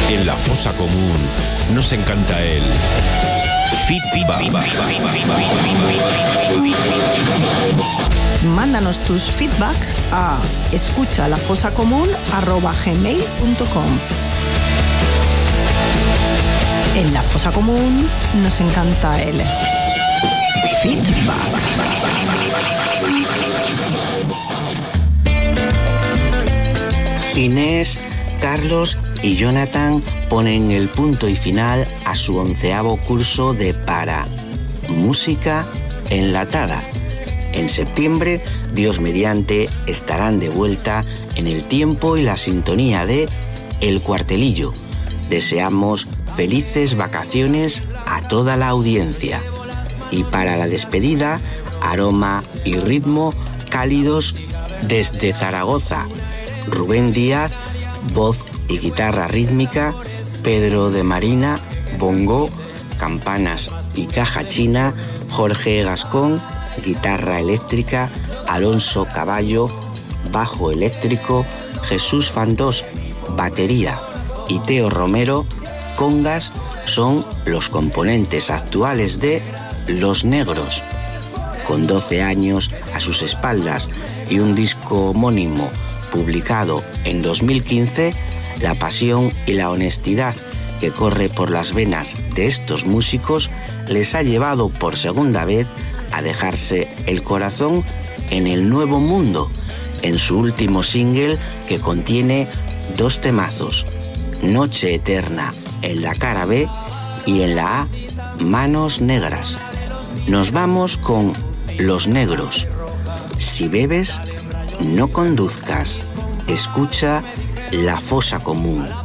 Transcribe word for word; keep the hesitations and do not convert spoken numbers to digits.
En la fosa común nos encanta el feedback. Mándanos tus feedbacks a escuchalafosacomún arroba gmail punto com. En la fosa común nos encanta el feedback. Inés, Carlos y Jonathan ponen el punto y final a su onceavo curso de para música enlatada. En septiembre, Dios mediante, estarán de vuelta en el tiempo y la sintonía de El Cuartelillo. Deseamos felices vacaciones a toda la audiencia. Y para la despedida, aroma y ritmo cálidos desde Zaragoza. Rubén Díaz, voz y guitarra rítmica, Pedro de Marina, bongo, campanas y caja china, Jorge Gascón, guitarra eléctrica, Alonso Caballo, bajo eléctrico, Jesús Fandós, batería y Teo Romero, congas, son los componentes actuales de Los Negros. Con doce años a sus espaldas y un disco homónimo publicado en dos mil quince, la pasión y la honestidad que corre por las venas de estos músicos les ha llevado por segunda vez a dejarse el corazón en el Nuevo Mundo, en su último single que contiene dos temazos, Noche Eterna en la cara B y en la A, Manos Negras. Nos vamos con Los Negros. Si bebes, no conduzcas. Escucha La Fosa Común.